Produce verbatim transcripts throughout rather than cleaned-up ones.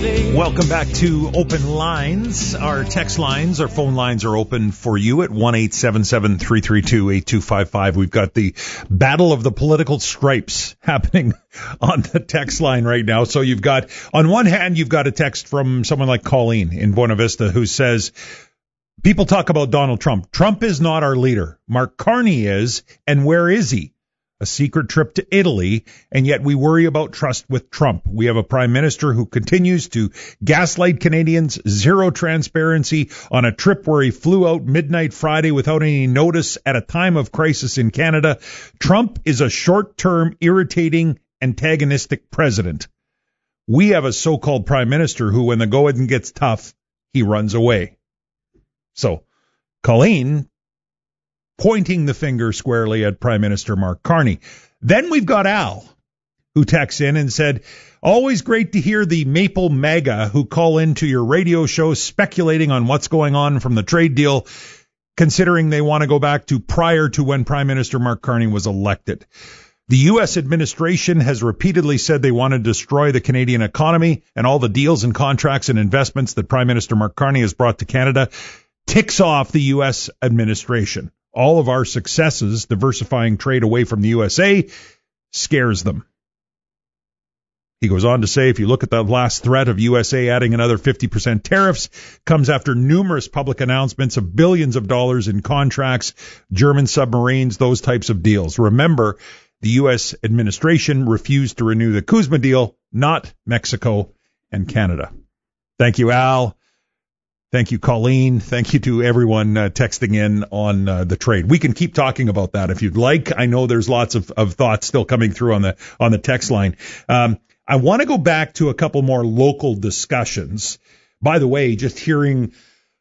Welcome back to Open Lines. Our text lines, our phone lines are open for you at one eight seven seven, three three two, eight two five five. We've got the battle of the political stripes happening on the text line right now. So you've got, on one hand, you've got a text from someone like Colleen in Buena Vista who says, people talk about Donald Trump. Trump is not our leader. Mark Carney is, and where is he? A secret trip to Italy, and yet we worry about trust with Trump. We have a prime minister who continues to gaslight Canadians, zero transparency on a trip where he flew out midnight Friday without any notice at a time of crisis in Canada. Trump is a short-term, irritating, antagonistic president. We have a so-called prime minister who, when the going gets tough, he runs away. So, Colleen pointing the finger squarely at Prime Minister Mark Carney. Then we've got Al, who texts in and said, always great to hear the Maple Mega who call into your radio show speculating on what's going on from the trade deal, considering they want to go back to prior to when Prime Minister Mark Carney was elected. The U S administration has repeatedly said they want to destroy the Canadian economy, and all the deals and contracts and investments that Prime Minister Mark Carney has brought to Canada ticks off the U S administration. All of our successes diversifying trade away from the U S A scares them. He goes on to say, if you look at the last threat of U S A adding another fifty percent tariffs, comes after numerous public announcements of billions of dollars in contracts, German submarines, those types of deals. Remember, the U S administration refused to renew the Kuzma deal, not Mexico and Canada. Thank you, Al. Thank you, Colleen. Thank you to everyone uh, texting in on uh, the trade. We can keep talking about that if you'd like. I know there's lots of, of thoughts still coming through on the on the text line. Um, I want to go back to a couple more local discussions. By the way, just hearing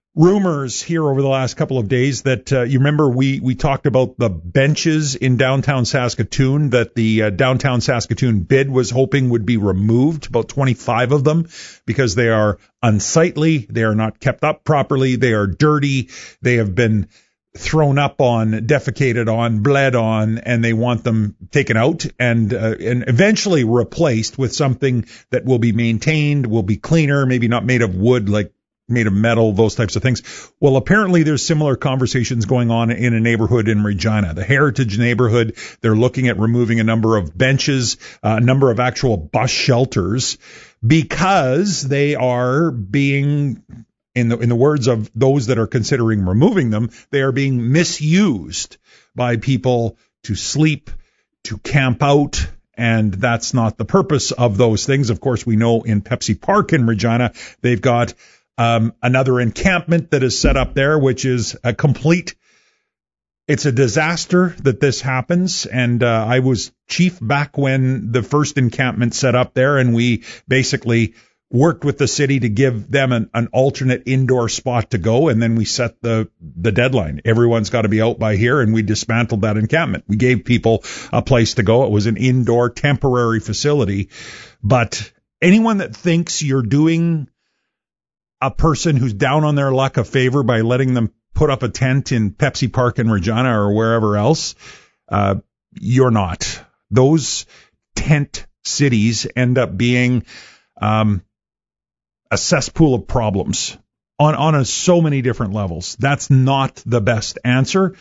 rumors here over the last couple of days that uh, you remember we we talked about the benches in downtown Saskatoon that the uh, downtown Saskatoon bid was hoping would be removed, about twenty-five of them, because they are unsightly, they are not kept up properly, they are dirty, they have been thrown up on, defecated on, bled on, and they want them taken out and uh, and eventually replaced with something that will be maintained, will be cleaner, maybe not made of wood like made of metal, those types of things. Well, apparently there's similar conversations going on in a neighborhood in Regina, the Heritage neighborhood. They're looking at removing a number of benches, uh, a number of actual bus shelters, because they are being, in the in the words of those that are considering removing them, they are being misused by people to sleep, to camp out, and that's not the purpose of those things. Of course, we know in Pepsi Park in Regina, they've got Um, another encampment that is set up there, which is a complete, it's a disaster that this happens. And uh, I was chief back when the first encampment set up there, and we basically worked with the city to give them an, an alternate indoor spot to go, and then we set the, the deadline. Everyone's got to be out by here, and we dismantled that encampment. We gave people a place to go. It was an indoor temporary facility. But anyone that thinks you're doing a person who's down on their luck a favor by letting them put up a tent in Pepsi Park in Regina or wherever else, uh, you're not. Those tent cities end up being um, a cesspool of problems on, on a, so many different levels. That's not the best answer.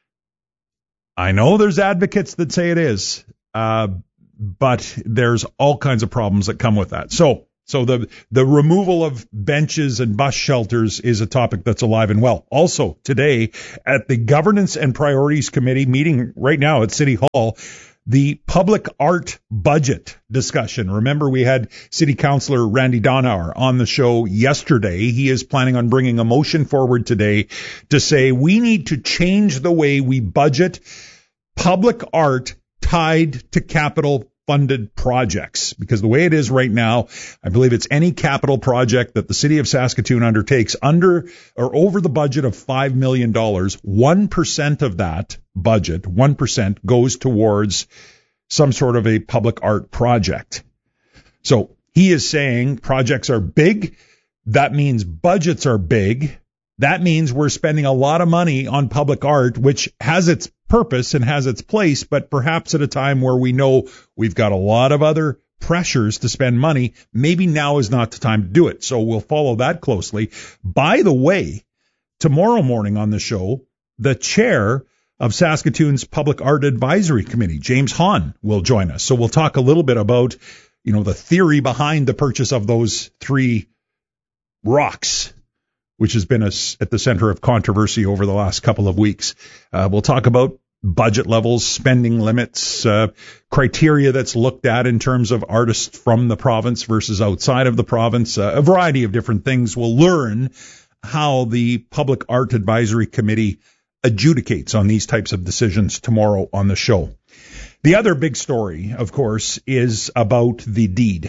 I know there's advocates that say it is, uh, but there's all kinds of problems that come with that. So, So the, the removal of benches and bus shelters is a topic that's alive and well. Also today at the Governance and Priorities Committee meeting right now at City Hall, the public art budget discussion. Remember, we had City Councillor Randy Donauer on the show yesterday. He is planning on bringing a motion forward today to say we need to change the way we budget public art tied to capital funded projects, because the way it is right now, I believe it's any capital project that the city of Saskatoon undertakes under or over the budget of five million dollars, one percent of that budget, one percent goes towards some sort of a public art project. So he is saying projects are big. That means budgets are big. That means we're spending a lot of money on public art, which has its purpose and has its place, but perhaps at a time where we know we've got a lot of other pressures to spend money, maybe now is not the time to do it. So we'll follow that closely. By the way, tomorrow morning on the show, the chair of Saskatoon's Public Art Advisory Committee, James Hahn, will join us. So we'll talk a little bit about, you know, the theory behind the purchase of those three rocks, which has been a, at the center of controversy over the last couple of weeks. Uh, we'll talk about budget levels, spending limits, uh, criteria that's looked at in terms of artists from the province versus outside of the province, uh, a variety of different things. We'll learn how the Public Art Advisory Committee adjudicates on these types of decisions tomorrow on the show. The other big story, of course, is about the deed.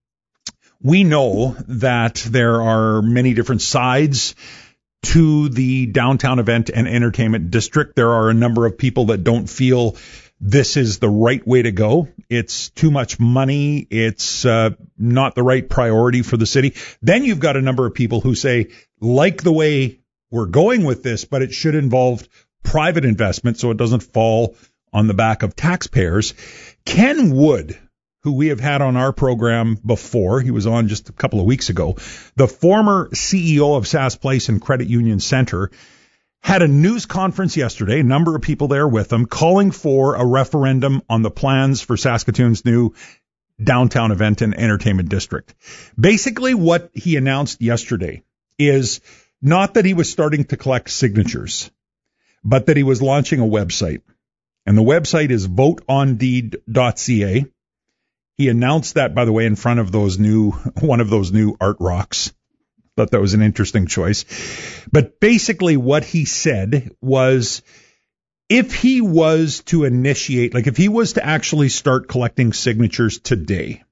We know that there are many different sides to the downtown event and entertainment district. There are a number of people that don't feel this is the right way to go. It's too much money. It's uh, not the right priority for the city. Then you've got a number of people who say, like the way we're going with this, but it should involve private investment so it doesn't fall on the back of taxpayers. Ken Wood, who we have had on our program before, he was on just a couple of weeks ago, the former C E O of Sask Place and Credit Union Center, had a news conference yesterday, a number of people there with him, calling for a referendum on the plans for Saskatoon's new downtown event and entertainment district. Basically, what he announced yesterday is not that he was starting to collect signatures, but that he was launching a website. And the website is vote on deed dot c a. He announced that, by the way, in front of those new, one of those new art rocks. Thought that was an interesting choice. But basically what he said was, if he was to initiate, like if he was to actually start collecting signatures today,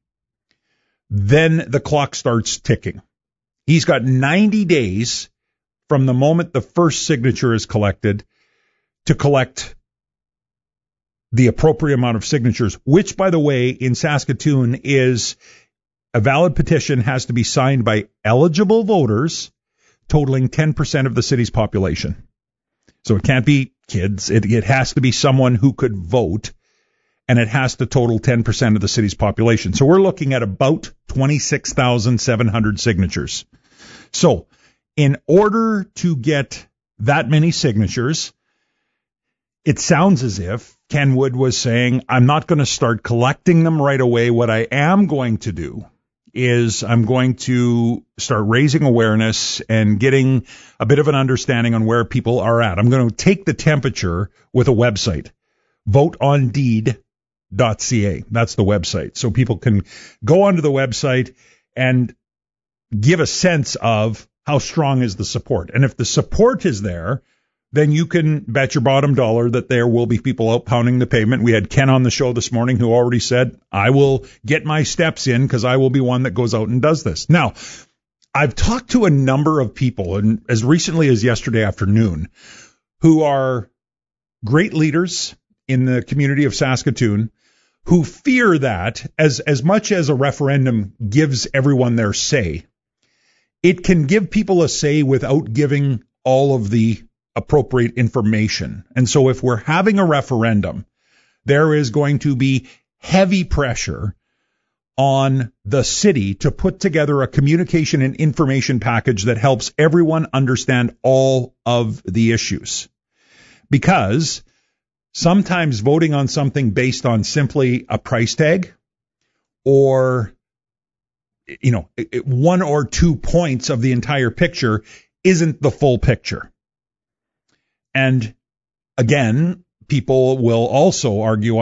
then the clock starts ticking. He's got ninety days from the moment the first signature is collected to collect the appropriate amount of signatures, which, by the way, in Saskatoon is a valid petition has to be signed by eligible voters totaling ten percent of the city's population. So it can't be kids. It, it has to be someone who could vote, and it has to total ten percent of the city's population. So we're looking at about twenty-six thousand seven hundred signatures. So in order to get that many signatures, it sounds as if Ken Wood was saying, I'm not going to start collecting them right away. What I am going to do is I'm going to start raising awareness and getting a bit of an understanding on where people are at. I'm going to take the temperature with a website, vote on deed dot c a. That's the website. So people can go onto the website and give a sense of how strong is the support. And if the support is there, then you can bet your bottom dollar that there will be people out pounding the pavement. We had Ken on the show this morning who already said, I will get my steps in because I will be one that goes out and does this. Now, I've talked to a number of people, and as recently as yesterday afternoon, who are great leaders in the community of Saskatoon, who fear that as, as much as a referendum gives everyone their say, it can give people a say without giving all of the appropriate information. And so if we're having a referendum, there is going to be heavy pressure on the city to put together a communication and information package that helps everyone understand all of the issues. Because sometimes voting on something based on simply a price tag or, you know, one or two points of the entire picture isn't the full picture. And again, people will also argue